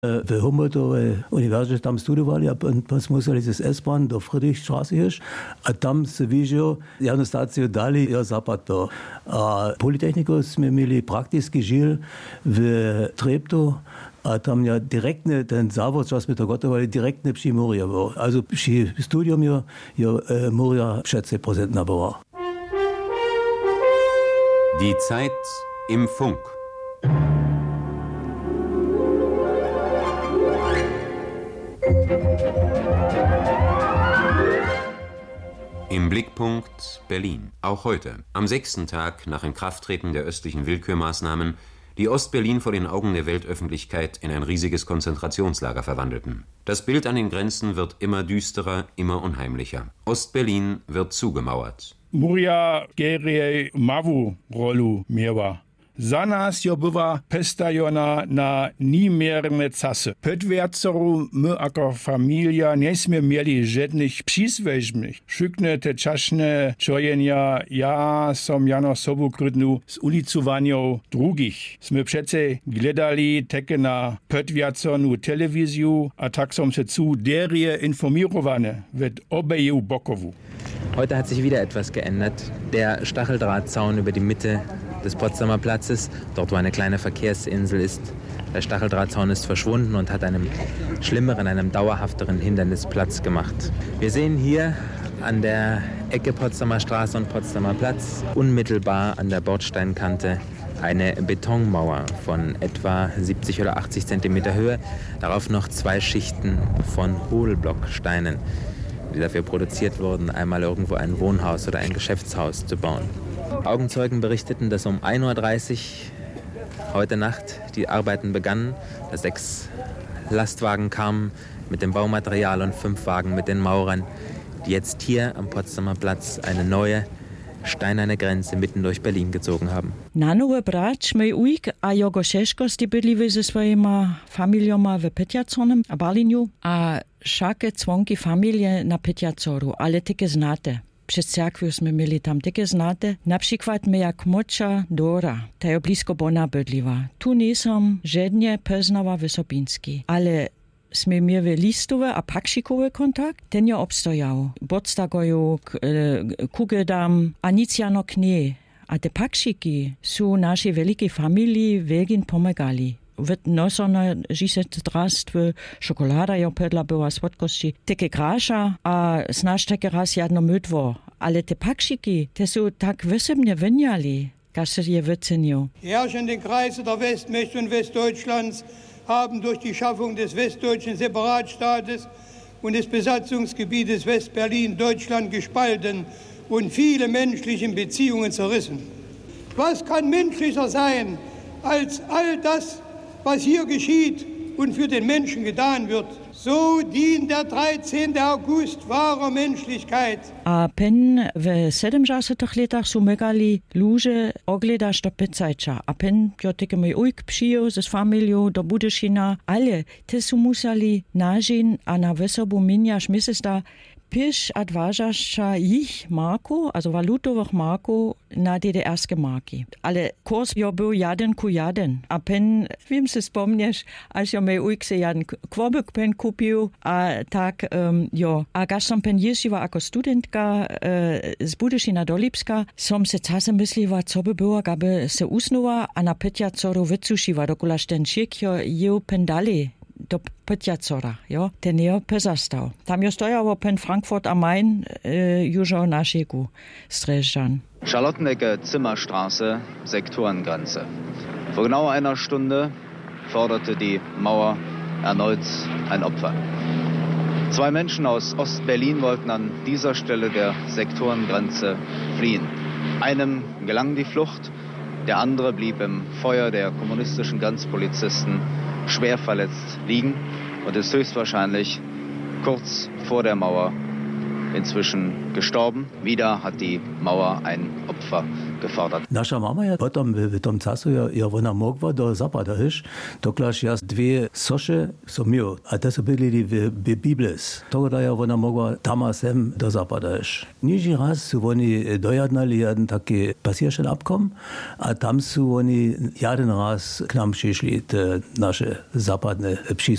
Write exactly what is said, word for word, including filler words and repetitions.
W Humboldtovej univerzite tam studovali a pa smo museli z S-Bahn do Friedrichstraße ješ a tam se vižjo javnu staciju dali ja zapato. A Politechniku smo imeli praktički žil v Treptow a tam ja direktne, ten zavod, čo sme to gotovali, direktne przy Moria bol. Also przy studium jo, jo e, Moria všetce prezentná bola. Die Zeit im Funk. Im Blickpunkt Berlin. Auch heute, am sechsten Tag nach Inkrafttreten der östlichen Willkürmaßnahmen, die Ostberlin vor den Augen der Weltöffentlichkeit in ein riesiges Konzentrationslager verwandelten. Das Bild an den Grenzen wird immer düsterer, immer unheimlicher. Ostberlin wird zugemauert. Moria gerie mawu rolu miewa. Za nas jo była pestajona na niemierne czasy. Podwiadzoru my jako familia niesmy mieli żadnych przizweźmych. Szykne te czaszne czojenia ja som jano sobu krydnu z ulicowanią drugich. Sme przece gledali teke na podwiadzonu telewizju, a tak som se zu derie informirowane wet obeju bokowu. Heute hat sich wieder etwas geändert. Der Stacheldrahtzaun über die Mitte des Potsdamer Platzes, dort wo eine kleine Verkehrsinsel ist. Der Stacheldrahtzaun ist verschwunden und hat einem schlimmeren, einem dauerhafteren Hindernis Platz gemacht. Wir sehen hier an der Ecke Potsdamer Straße und Potsdamer Platz, unmittelbar an der Bordsteinkante, eine Betonmauer von etwa siebzig oder achtzig Zentimeter Höhe. Darauf noch zwei Schichten von Hohlblocksteinen, die dafür produziert wurden, einmal irgendwo ein Wohnhaus oder ein Geschäftshaus zu bauen. Augenzeugen berichteten, dass um ein Uhr dreißig heute Nacht die Arbeiten begannen, dass sechs Lastwagen kamen mit dem Baumaterial und fünf Wagen mit den Maurern, die jetzt hier am Potsdamer Platz eine neue steinerne Grenze mitten durch Berlin gezogen haben. Nanowe brać, mój ujk, a jego šeškosti bydliwy ze svojima familijoma w Petjaconem, a Berlinu, a šake cwonki familie na Petjacoru, ale tyke znate. Przez cerkwiu sme mieli tam tyke znate. Na przykład moja kmocza Dora, ta je blisko Bona bydliwa. Tu nisam żadnie poznała Wysopiński, ale sme mieli listowe a pakšikowe kontakt, ten je obstojał. Bodstagoju, kugedam, a nic janok nie. A te pakšiki su naszej wielkiej familii wegin pomagali. Wet nosone žisectrast, šokolada jo pedla była słodkości, teke grasza, a znaš teke raz jedno mydło. Ale te pakšiki, te su tak wysebnie wyniali, każ se je wycenił. Herrschende Kreise der Westmächte und Westdeutschlands haben durch die Schaffung des westdeutschen Separatstaates und des Besatzungsgebietes Westberlin Deutschland gespalten und viele menschliche Beziehungen zerrissen. Was kann menschlicher sein als all das, was hier geschieht und für den Menschen getan wird? So dient der dreizehnte August wahrer Menschlichkeit. A pen w sedemdziesiątych latach su megali ludzie ogledasz do Pecajcza. A pen piotyke mój ujk przyjął ze familią do Budyszina, ale te su museli nażin a na wysobu miniasz mysesta pisz adważasza ich marku, also walutowych marku na D D R-skie marki. Ale kurs jo był jeden ku jeden. A pen, wiem se wspomniesz, aż jo mej ujk se jeden kwobyk pen kupił, a tak, um, jo, a gaż som pen jeździła jako studentka uh, z Budyszina do Lipska, som se czasem mysliła, co by było, gaby se usnuła, a na Petjacoru wycusiła, dokulaż ten szyk jo jeł pen dalej do Petjacora, jo, ten je pozastał. Tam jo stojało pen Frankfurt am Main, e, już o naszego Strežan. Charlottenecke, Zimmerstraße, Sektorengrenze. Vor genau einer Stunde forderte die Mauer erneut ein Opfer. Zwei Menschen aus Ostberlin wollten an dieser Stelle der Sektorengrenze fliehen. Einem gelang die Flucht, der andere blieb im Feuer der kommunistischen Grenzpolizisten schwer verletzt liegen und ist höchstwahrscheinlich kurz vor der Mauer inzwischen gestorben. Wieder hat die Mauer ein Opfer gefordert. Nasza mama je potom v tom času, je ona mogla do Zapada iš, doklaž jas dve soše som mio, a te so bydlili v, v Biblis. Toga je ona mogla tam a sem do Zapada iš. Nižší raz su oni dojadnali jeden taki pasieršen abkom, a tam su oni jeden raz k nám přišli, te naše zapadne